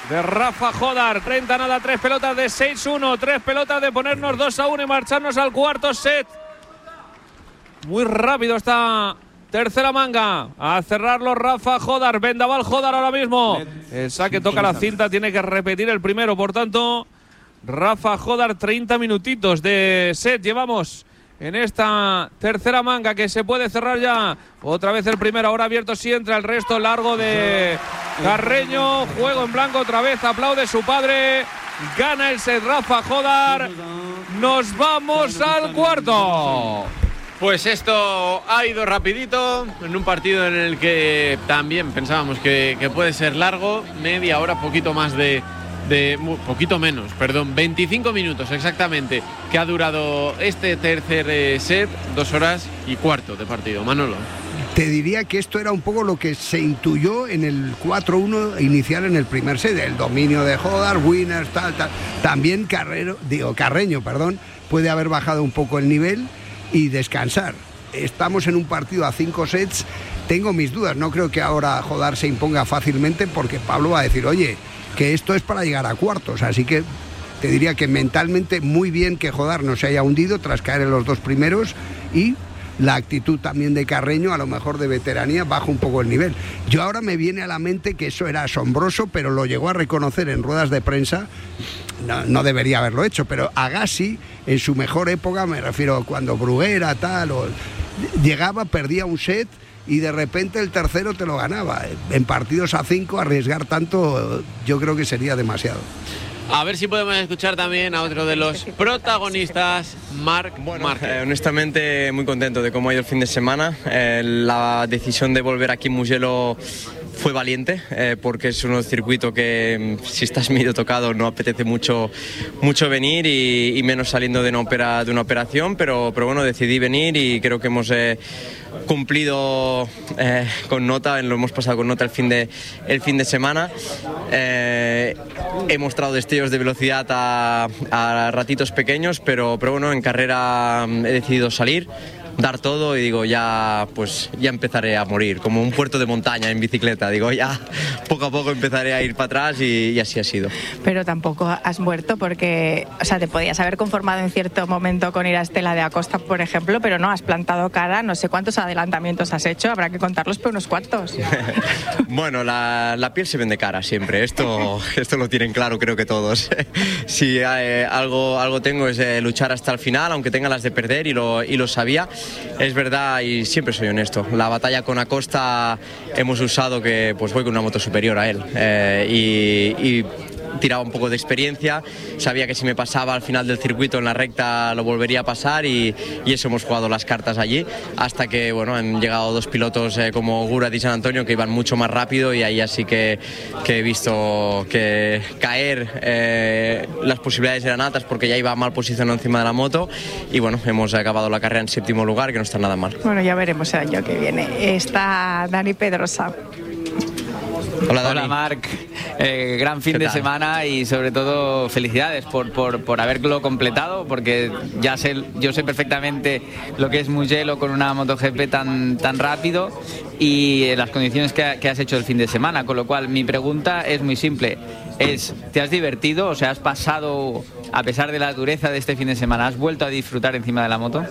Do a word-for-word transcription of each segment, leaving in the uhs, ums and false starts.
de Rafa Jodar. treinta nada, tres pelotas de seis uno, tres pelotas de ponernos dos a uno y marcharnos al cuarto set. Muy rápido esta tercera manga. A cerrarlo Rafa Jodar. Vendaval Jodar ahora mismo. El saque toca la cinta, tiene que repetir el primero. Por tanto, Rafa Jodar, treinta minutitos de set llevamos en esta tercera manga que se puede cerrar ya. Otra vez el primero, ahora abierto sí entra el resto largo de Carreño. Juego en blanco otra vez, aplaude su padre. Gana el set Rafa Jodar. Nos vamos al cuarto. Pues esto ha ido rapidito, en un partido en el que también pensábamos que, que puede ser largo, media hora, poquito más de, de, poquito menos, perdón, veinticinco minutos exactamente, que ha durado este tercer eh, set, dos horas y cuarto de partido. Manolo. Te diría que esto era un poco lo que se intuyó en el cuatro uno inicial en el primer set, el dominio de Jodar, winners, tal, tal. También Carrero, digo, Carreño, perdón, puede haber bajado un poco el nivel y descansar. Estamos en un partido a cinco sets. Tengo mis dudas, no creo que ahora Jodar se imponga fácilmente, porque Pablo va a decir, oye, que esto es para llegar a cuartos, así que te diría que mentalmente muy bien que Jodar no se haya hundido tras caer en los dos primeros, y la actitud también de Carreño, a lo mejor de veteranía, baja un poco el nivel. Yo ahora me viene a la mente que eso era asombroso, pero lo llegó a reconocer en ruedas de prensa. No, no debería haberlo hecho, pero Agassi en su mejor época, me refiero cuando Bruguera tal, o, llegaba, perdía un set y de repente el tercero te lo ganaba. En partidos a cinco arriesgar tanto, yo creo que sería demasiado. A ver si podemos escuchar también a otro de los protagonistas, Marc bueno, Márquez. Eh, honestamente muy contento de cómo ha ido el fin de semana. Eh, la decisión de volver aquí en Mugello fue valiente, eh, porque es un circuito que si estás medio tocado no apetece mucho, mucho venir, y, y menos saliendo de una, opera, de una operación, pero, pero bueno, decidí venir y creo que hemos eh, cumplido eh, con nota, lo hemos pasado con nota el fin de, el fin de semana. Eh, he mostrado destellos de velocidad a, a ratitos pequeños, pero, pero bueno, en carrera he decidido salir, dar todo, y digo, ya pues ya empezaré a morir, como un puerto de montaña en bicicleta, digo, ya poco a poco empezaré a ir para atrás, y, y así ha sido. Pero tampoco has muerto, porque, o sea, te podías haber conformado en cierto momento con ir a Estela de Acosta, por ejemplo, pero no, has plantado cara, no sé cuántos adelantamientos has hecho, habrá que contarlos, pero unos cuantos. Bueno, la, la piel se vende cara siempre, esto, esto lo tienen claro, creo que todos. Si eh, algo, algo tengo es eh, luchar hasta el final, aunque tenga las de perder, y lo, y lo sabía. Es verdad, y siempre soy honesto, la batalla con Acosta hemos usado que pues voy con una moto superior a él, eh, y, y tiraba un poco de experiencia, sabía que si me pasaba al final del circuito en la recta lo volvería a pasar, y, y eso hemos jugado las cartas allí, hasta que bueno, han llegado dos pilotos eh, como Gurat y San Antonio, que iban mucho más rápido, y ahí así que, que he visto que caer eh, las posibilidades eran altas, porque ya iba mal posicionado encima de la moto, y bueno, hemos acabado la carrera en séptimo lugar, que no está nada mal. Bueno, ya veremos el año que viene. Está Dani Pedrosa. Hola, Dani. Hola, Marc. Eh, gran fin de semana, y sobre todo felicidades por, por, por haberlo completado, porque ya sé, yo sé perfectamente lo que es Mugello con una MotoGP tan, tan rápido, y las condiciones que, que has hecho el fin de semana, con lo cual mi pregunta es muy simple. Es, ¿te has divertido? O sea, ¿has pasado, a pesar de la dureza de este fin de semana, has vuelto a disfrutar encima de la moto?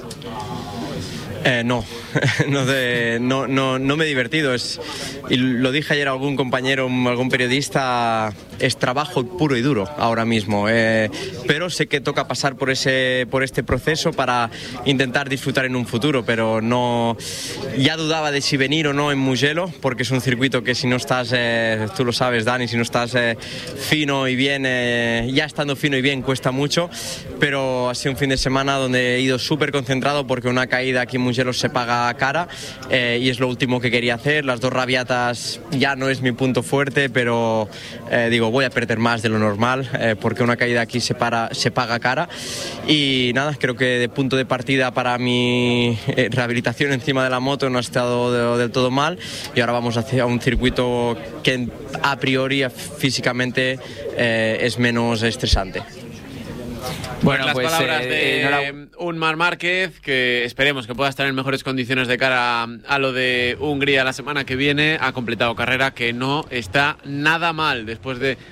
Eh, no, no, de, no, no, no me he divertido. Es, y lo dije ayer a algún compañero, algún periodista, es trabajo puro y duro ahora mismo. Eh, pero sé que toca pasar por ese, por este proceso para intentar disfrutar en un futuro. Pero no, ya dudaba de si venir o no en Mugello, porque es un circuito que si no estás, eh, tú lo sabes, Dani, si no estás eh, fino y bien, eh, ya estando fino y bien cuesta mucho. Pero ha sido un fin de semana donde he ido súper concentrado, porque una caída aquí en Mugello se paga cara, eh, y es lo último que quería hacer. Las dos rabiatas ya no es mi punto fuerte, pero eh, digo, voy a perder más de lo normal, eh, porque una caída aquí se, para, se paga cara. Y nada, creo que de punto de partida para mi eh, rehabilitación encima de la moto no ha estado de, del todo mal, y ahora vamos hacia un circuito que a priori físicamente eh, es menos estresante. Bueno, Bueno, las pues, palabras eh, de enhorabuena. un Marc Márquez, que esperemos que pueda estar en mejores condiciones de cara a lo de Hungría la semana que viene. Ha completado carrera que no está nada mal después de